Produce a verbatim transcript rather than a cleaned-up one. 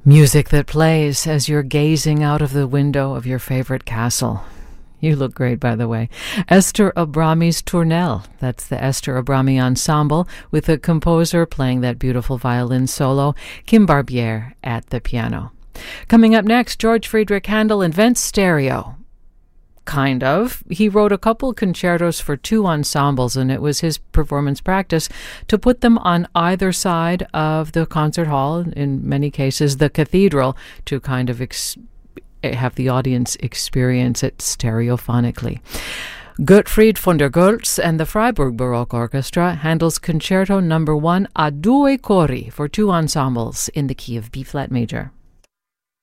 Music that plays as you're gazing out of the window of your favorite castle. You look great, by the way. Esther Abrami's Tournelle. That's the Esther Abrami Ensemble with the composer playing that beautiful violin solo, Kim Barbier at the piano. Coming up next, George Friedrich Handel invents stereo. Kind of. He wrote a couple concertos for two ensembles, and it was his performance practice to put them on either side of the concert hall, in many cases the cathedral, to kind of ex- have the audience experience it stereophonically. Gottfried von der Goltz and the Freiburg Baroque Orchestra handles Concerto Number One a due cori for two ensembles in the key of B-flat major.